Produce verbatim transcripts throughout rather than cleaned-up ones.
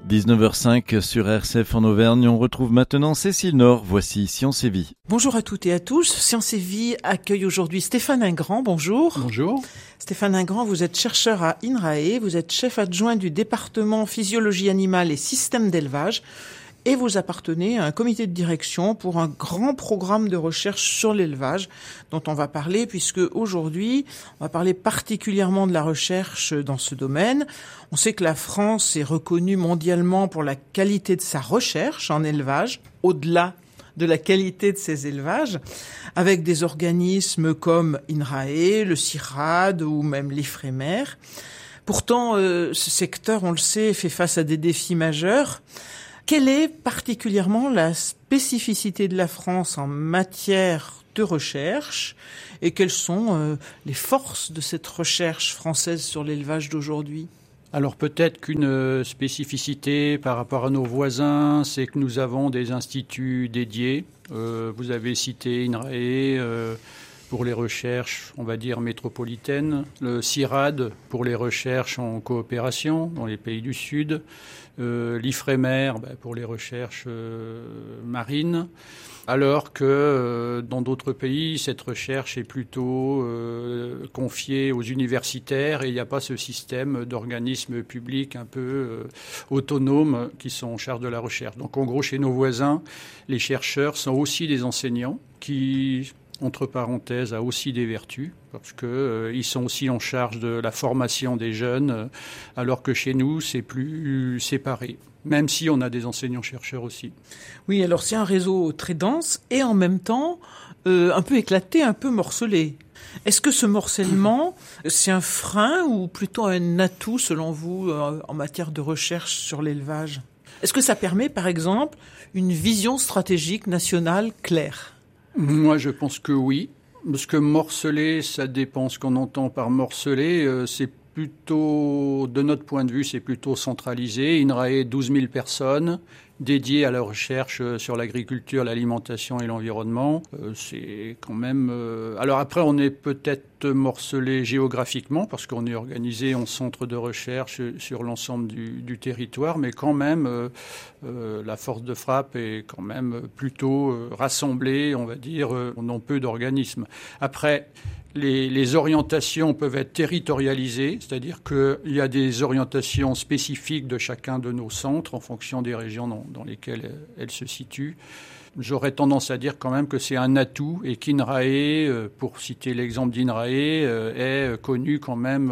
dix-neuf heures cinq sur R C F en Auvergne. On retrouve maintenant Cécile Nord. Voici Science et Vie. Bonjour à toutes et à tous. Science et Vie accueille aujourd'hui Stéphane Ingrand. Bonjour. Bonjour. Stéphane Ingrand, vous êtes chercheur à INRAE. Vous êtes chef adjoint du département physiologie animale et système d'élevage. Et vous appartenez à un comité de direction pour un grand programme de recherche sur l'élevage dont on va parler, puisque aujourd'hui, on va parler particulièrement de la recherche dans ce domaine. On sait que la France est reconnue mondialement pour la qualité de sa recherche en élevage, au-delà de la qualité de ses élevages, avec des organismes comme INRAE, le CIRAD ou même l'IFREMER. Pourtant, euh, ce secteur, on le sait, fait face à des défis majeurs. Quelle est particulièrement la spécificité de la France en matière de recherche et quelles sont euh, les forces de cette recherche française sur l'élevage d'aujourd'hui ? Alors peut-être qu'une spécificité par rapport à nos voisins, c'est que nous avons des instituts dédiés. Euh, vous avez cité INRAE euh, pour les recherches, on va dire, métropolitaines, le CIRAD pour les recherches en coopération dans les pays du Sud, euh, l'IFREMER bah, pour les recherches euh, marines, alors que euh, dans d'autres pays, cette recherche est plutôt euh, confiée aux universitaires et il n'y a pas ce système d'organismes publics un peu euh, autonomes qui sont en charge de la recherche. Donc en gros, chez nos voisins, les chercheurs sont aussi des enseignants qui, entre parenthèses, a aussi des vertus, parce qu'ils euh, sont aussi en charge de la formation des jeunes, euh, alors que chez nous, c'est plus séparé, même si on a des enseignants-chercheurs aussi. Oui, alors c'est un réseau très dense et en même temps euh, un peu éclaté, un peu morcelé. Est-ce que ce morcellement, c'est un frein ou plutôt un atout, selon vous, euh, en matière de recherche sur l'élevage ? Est-ce que ça permet, par exemple, une vision stratégique nationale claire ? Moi, je pense que oui. Parce que morceler, ça dépend ce qu'on entend par morceler. Euh, c'est plutôt, de notre point de vue, c'est plutôt centralisé. INRAE, douze mille personnes dédiées à la recherche sur l'agriculture, l'alimentation et l'environnement. Euh, c'est quand même... Euh... Alors après, on est peut-être morcelé géographiquement parce qu'on est organisé en centre de recherche sur l'ensemble du, du territoire, mais quand même, euh, euh, la force de frappe est quand même plutôt euh, rassemblée, on va dire, euh, dans peu d'organismes. Après... Les, les orientations peuvent être territorialisées, c'est-à-dire qu'il y a des orientations spécifiques de chacun de nos centres en fonction des régions dans, dans lesquelles elles se situent. J'aurais tendance à dire quand même que c'est un atout et qu'INRAE, pour citer l'exemple d'INRAE, est connu quand même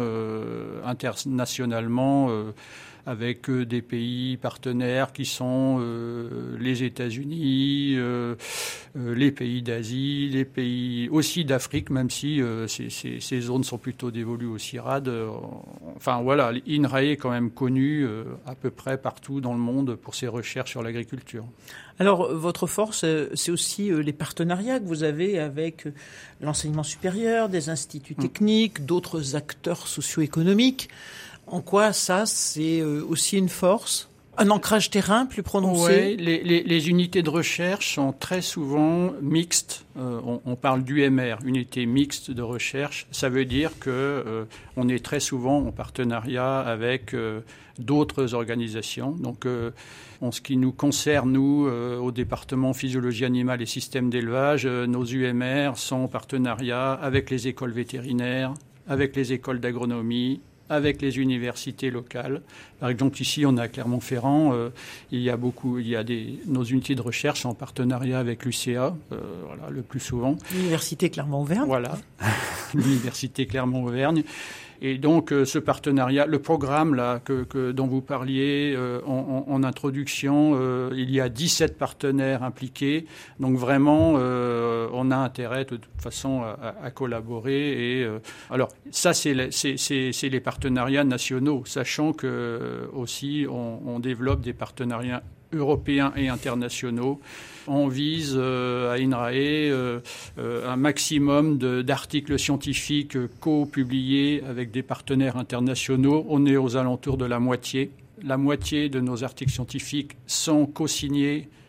internationalement avec des pays partenaires qui sont euh, les États-Unis, euh, euh, les pays d'Asie, les pays aussi d'Afrique, même si euh, ces, ces, ces zones sont plutôt dévolues au CIRAD. Euh, enfin voilà, INRAE est quand même connu euh, à peu près partout dans le monde pour ses recherches sur l'agriculture. Alors, votre force, c'est aussi les partenariats que vous avez avec l'enseignement supérieur, des instituts techniques, mmh. d'autres acteurs socio-économiques. En quoi ça, c'est aussi une force ? Un ancrage terrain plus prononcé ? Oui, les, les, les unités de recherche sont très souvent mixtes. Euh, on, on parle d'U M R, unité mixte de recherche. Ça veut dire que euh, on est très souvent en partenariat avec euh, d'autres organisations. Donc, euh, en ce qui nous concerne, nous, euh, au département physiologie animale et système d'élevage, euh, nos U M R sont en partenariat avec les écoles vétérinaires, avec les écoles d'agronomie, avec les universités locales. Par exemple, ici, on est à Clermont-Ferrand. Euh, il y a beaucoup, il y a des, nos unités de recherche en partenariat avec l'U C A, euh, voilà, le plus souvent. L'université Clermont-Auvergne. Voilà, l'université Clermont-Auvergne. Et donc, euh, ce partenariat, le programme là que, que dont vous parliez euh, en, en, en introduction, euh, il y a dix-sept partenaires impliqués. Donc vraiment, euh, on a intérêt de toute façon à, à collaborer. Et euh, alors, ça, c'est, c'est, c'est, c'est les partenariats nationaux, sachant que euh, aussi on, on développe des partenariats européens et internationaux. On vise euh, à INRAE euh, euh, un maximum de, d'articles scientifiques euh, co-publiés avec des partenaires internationaux. On est aux alentours de la moitié. La moitié de nos articles scientifiques sont co-signés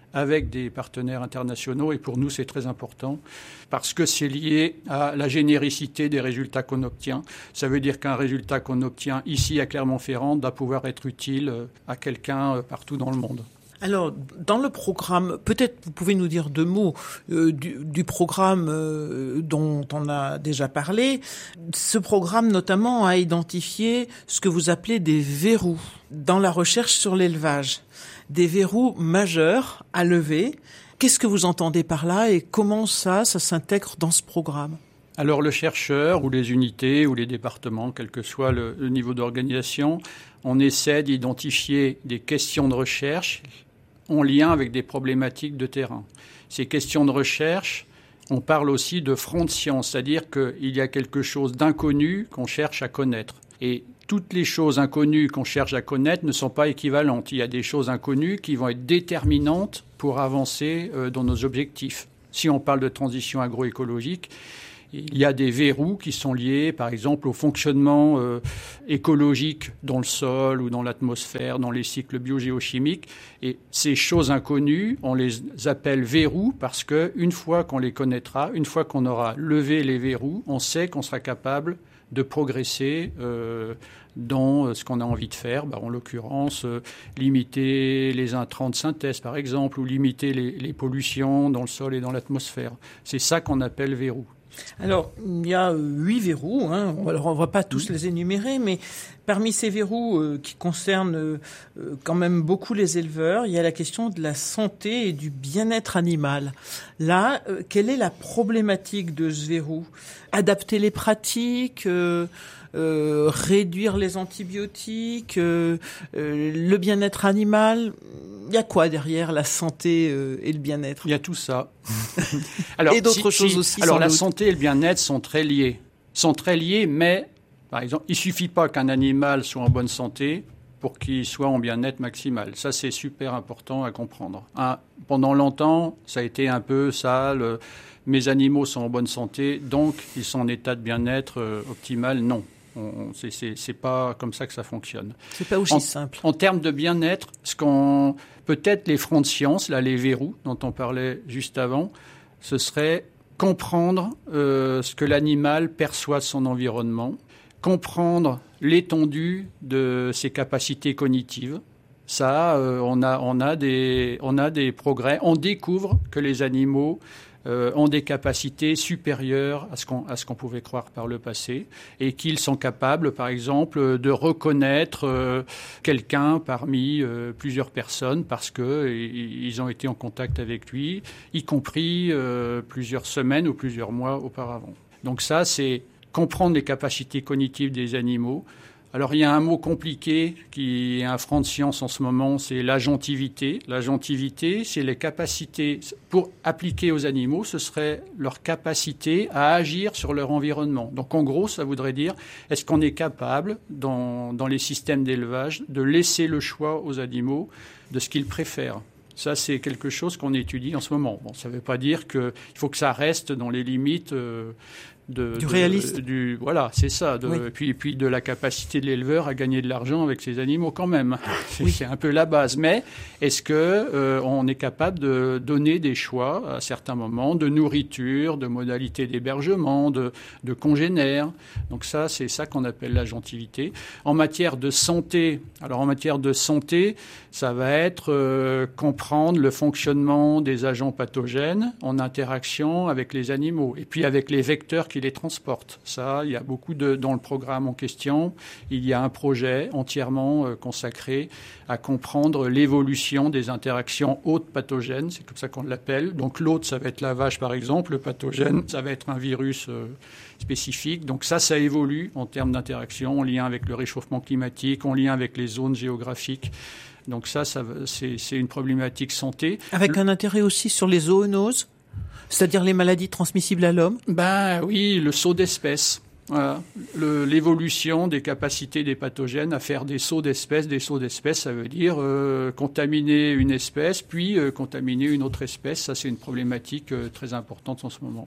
avec des partenaires internationaux. Et pour nous, c'est très important parce que c'est lié à la généricité des résultats qu'on obtient. Ça veut dire qu'un résultat qu'on obtient ici à Clermont-Ferrand doit pouvoir être utile à quelqu'un partout dans le monde. Alors, dans le programme, peut-être vous pouvez nous dire deux mots euh, du, du programme euh, dont on a déjà parlé. Ce programme, notamment, a identifié ce que vous appelez des verrous dans la recherche sur l'élevage. Des verrous majeurs à lever. Qu'est-ce que vous entendez par là et comment ça, ça s'intègre dans ce programme ? Alors, le chercheur ou les unités ou les départements, quel que soit le, le niveau d'organisation, on essaie d'identifier des questions de recherche en lien avec des problématiques de terrain. Ces questions de recherche, on parle aussi de front de science, c'est-à-dire qu'il y a quelque chose d'inconnu qu'on cherche à connaître. Et toutes les choses inconnues qu'on cherche à connaître ne sont pas équivalentes. Il y a des choses inconnues qui vont être déterminantes pour avancer dans nos objectifs. Si on parle de transition agroécologique, il y a des verrous qui sont liés, par exemple, au fonctionnement euh, écologique dans le sol ou dans l'atmosphère, dans les cycles biogéochimiques. Et ces choses inconnues, on les appelle verrous parce qu'une fois qu'on les connaîtra, une fois qu'on aura levé les verrous, on sait qu'on sera capable de progresser euh, dans ce qu'on a envie de faire. Bah, en l'occurrence, euh, limiter les intrants de synthèse, par exemple, ou limiter les, les pollutions dans le sol et dans l'atmosphère. C'est ça qu'on appelle verrous. Alors, il y a huit verrous, hein. Alors, on ne va pas tous les énumérer, mais parmi ces verrous euh, qui concernent euh, quand même beaucoup les éleveurs, il y a la question de la santé et du bien-être animal. Là, euh, quelle est la problématique de ce verrou ? Adapter les pratiques, euh, euh, réduire les antibiotiques, euh, euh, le bien-être animal. Il y a quoi derrière la santé euh, et le bien-être ? Il y a tout ça. Alors, et d'autres si, choses si, aussi. Alors, la doute. santé et le bien-être sont très liés. Sont très liés, mais, par exemple, il ne suffit pas qu'un animal soit en bonne santé pour qu'il soit en bien-être maximal. Ça, c'est super important à comprendre. Hein, pendant longtemps, ça a été un peu ça, le, mes animaux sont en bonne santé, donc ils sont en état de bien-être euh, optimal. Non. On, c'est, c'est, c'est pas comme ça que ça fonctionne. C'est pas aussi en, simple. En termes de bien-être, ce qu'on, peut-être les fronts de science, là, les verrous dont on parlait juste avant, ce serait comprendre euh, ce que l'animal perçoit de son environnement, comprendre l'étendue de ses capacités cognitives. Ça, euh, on a, on a des, on a des progrès. On découvre que les animaux Euh, ont des capacités supérieures à ce qu'on, à ce qu'on pouvait croire par le passé et qu'ils sont capables, par exemple, de reconnaître euh, quelqu'un parmi euh, plusieurs personnes parce qu'ils ont été en contact avec lui, y compris euh, plusieurs semaines ou plusieurs mois auparavant. Donc ça, c'est comprendre les capacités cognitives des animaux. Alors, il y a un mot compliqué qui est un franc de science en ce moment, c'est l'agentivité. L'agentivité, c'est les capacités, pour appliquer aux animaux, ce serait leur capacité à agir sur leur environnement. Donc, en gros, ça voudrait dire, est-ce qu'on est capable, dans, dans les systèmes d'élevage, de laisser le choix aux animaux de ce qu'ils préfèrent ? Ça, c'est quelque chose qu'on étudie en ce moment. Bon, ça ne veut pas dire qu'il faut que ça reste dans les limites euh, de, du de, réaliste. Du, voilà, c'est ça. De, oui. Et puis, puis de la capacité de l'éleveur à gagner de l'argent avec ses animaux quand même. C'est, oui. c'est un peu la base. Mais est-ce que euh, on est capable de donner des choix à certains moments de nourriture, de modalités d'hébergement, de, de congénères ? Donc ça, c'est ça qu'on appelle l'agentivité. En matière de santé, alors en matière de santé, ça va être euh, comprendre le fonctionnement des agents pathogènes en interaction avec les animaux et puis avec les vecteurs qui les transportent. Ça, il y a beaucoup de dans le programme en question. Il y a un projet entièrement euh, consacré à comprendre l'évolution des interactions hôtes pathogènes. C'est comme ça qu'on l'appelle. Donc l'hôte, ça va être la vache par exemple. Le pathogène, ça va être un virus euh, spécifique. Donc ça, ça évolue en termes d'interaction en lien avec le réchauffement climatique, en lien avec les zones géographiques. Donc ça, ça c'est, c'est une problématique santé. Avec un intérêt aussi sur les zoonoses, c'est-à-dire les maladies transmissibles à l'homme ? Ben oui, le saut d'espèces. Voilà. Le, l'évolution des capacités des pathogènes à faire des sauts d'espèces. Des sauts d'espèces, ça veut dire euh, contaminer une espèce, puis euh, contaminer une autre espèce. Ça, c'est une problématique euh, très importante en ce moment.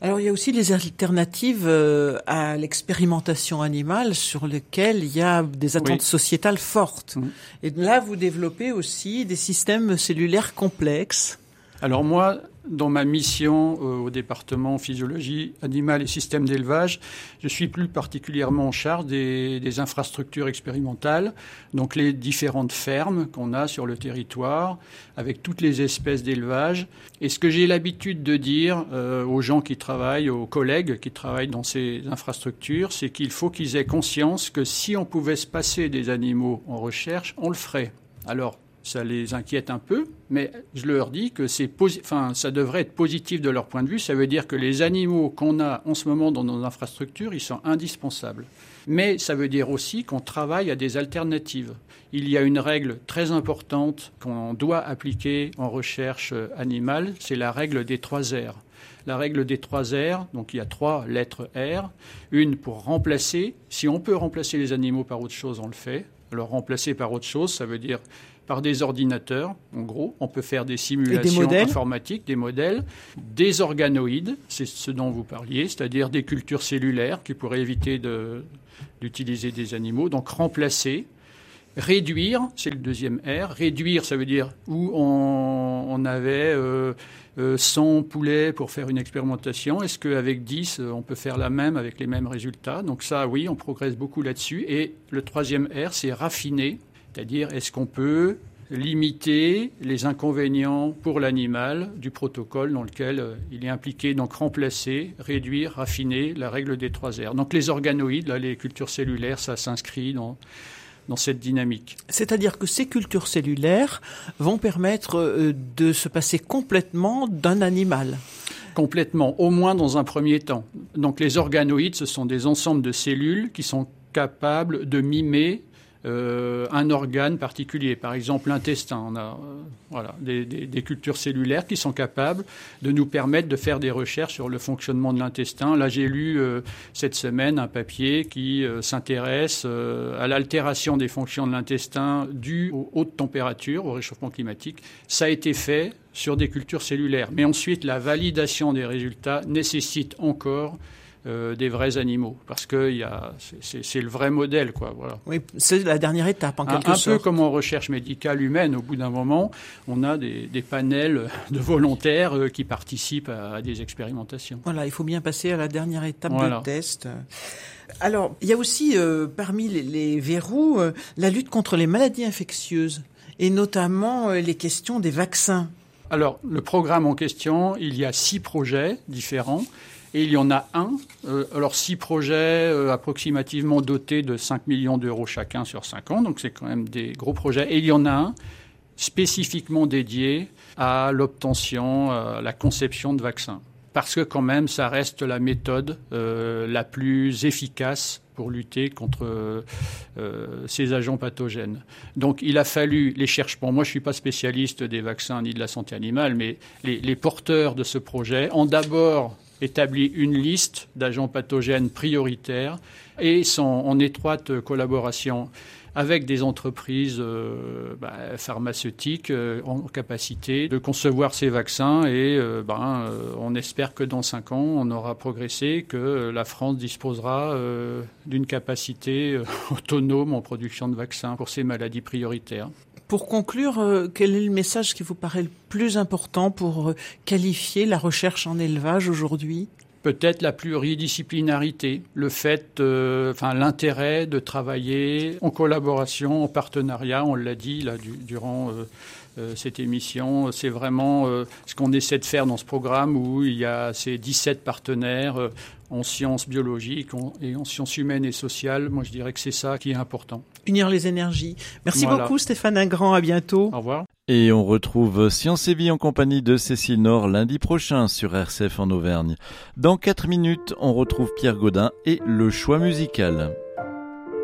Alors il y a aussi les alternatives euh, à l'expérimentation animale sur lesquelles il y a des attentes oui. sociétales fortes. Mmh. Et là, vous développez aussi des systèmes cellulaires complexes. Alors moi, dans ma mission euh, au département physiologie animale et système d'élevage, je suis plus particulièrement en charge des, des infrastructures expérimentales, donc les différentes fermes qu'on a sur le territoire, avec toutes les espèces d'élevage. Et ce que j'ai l'habitude de dire euh, aux gens qui travaillent, aux collègues qui travaillent dans ces infrastructures, c'est qu'il faut qu'ils aient conscience que si on pouvait se passer des animaux en recherche, on le ferait. Alors, ça les inquiète un peu, mais je leur dis que c'est posi- enfin, ça devrait être positif de leur point de vue. Ça veut dire que les animaux qu'on a en ce moment dans nos infrastructures, ils sont indispensables. Mais ça veut dire aussi qu'on travaille à des alternatives. Il y a une règle très importante qu'on doit appliquer en recherche animale, c'est la règle des trois R. La règle des trois R, donc il y a trois lettres R. Une pour remplacer. Si on peut remplacer les animaux par autre chose, on le fait. Alors remplacer par autre chose, ça veut dire par des ordinateurs, en gros. On peut faire des simulations des informatiques, des modèles, des organoïdes, c'est ce dont vous parliez, c'est-à-dire des cultures cellulaires qui pourraient éviter de, d'utiliser des animaux. Donc remplacer, réduire, c'est le deuxième R. Réduire, ça veut dire où on, on avait euh, euh, cent poulets pour faire une expérimentation. Est-ce qu'avec dix, on peut faire la même avec les mêmes résultats? Donc ça, oui, on progresse beaucoup là-dessus. Et le troisième R, c'est raffiner. C'est-à-dire, est-ce qu'on peut limiter les inconvénients pour l'animal du protocole dans lequel euh, il est impliqué, donc remplacer, réduire, raffiner la règle des trois R. Donc les organoïdes, là, les cultures cellulaires, ça s'inscrit dans, dans cette dynamique. C'est-à-dire que ces cultures cellulaires vont permettre euh, de se passer complètement d'un animal. Complètement, au moins dans un premier temps. Donc les organoïdes, ce sont des ensembles de cellules qui sont capables de mimer Euh, un organe particulier, par exemple l'intestin. On a euh, voilà, des, des, des cultures cellulaires qui sont capables de nous permettre de faire des recherches sur le fonctionnement de l'intestin. Là, j'ai lu euh, cette semaine un papier qui euh, s'intéresse euh, à l'altération des fonctions de l'intestin dues aux hautes températures, au réchauffement climatique. Ça a été fait sur des cultures cellulaires. Mais ensuite, la validation des résultats nécessite encore Euh, des vrais animaux, parce que y a, c'est, c'est, c'est le vrai modèle, quoi. Voilà. Oui, c'est la dernière étape, en quelque un, un sorte. Un peu comme en recherche médicale humaine, au bout d'un moment, on a des, des panels de volontaires euh, qui participent à, à des expérimentations. Voilà, il faut bien passer à la dernière étape voilà. de test. Alors, il y a aussi, euh, parmi les, les verrous, euh, la lutte contre les maladies infectieuses, et notamment euh, les questions des vaccins. Alors, le programme en question, il y a six projets différents. Et il y en a un, euh, alors six projets euh, approximativement dotés de cinq millions d'euros chacun sur cinq ans, donc c'est quand même des gros projets. Et il y en a un spécifiquement dédié à l'obtention, à la conception de vaccins. Parce que quand même, ça reste la méthode euh, la plus efficace pour lutter contre euh, ces agents pathogènes. Donc il a fallu les chercheurs, moi je ne suis pas spécialiste des vaccins ni de la santé animale, mais les, les porteurs de ce projet ont d'abord établi une liste d'agents pathogènes prioritaires et sont en étroite collaboration avec des entreprises euh, bah, pharmaceutiques euh, en capacité de concevoir ces vaccins et euh, ben, euh, on espère que dans cinq ans, on aura progressé, que la France disposera euh, d'une capacité euh, autonome en production de vaccins pour ces maladies prioritaires. Pour conclure, euh, quel est le message qui vous paraît le plus important pour euh, qualifier la recherche en élevage aujourd'hui ? Peut-être la pluridisciplinarité, le fait, euh, enfin l'intérêt de travailler en collaboration, en partenariat, on l'a dit là du, durant euh, euh, cette émission, c'est vraiment euh, ce qu'on essaie de faire dans ce programme où il y a ces dix-sept partenaires euh, en sciences biologiques et en sciences humaines et sociales. Moi, je dirais que c'est ça qui est important. Unir les énergies. Merci voilà. beaucoup Stéphane Ingrand, à bientôt. Au revoir. Et on retrouve Science et Vie en compagnie de Cécile Nord lundi prochain sur R C F en Auvergne. Dans quatre minutes, on retrouve Pierre Gaudin et le choix musical.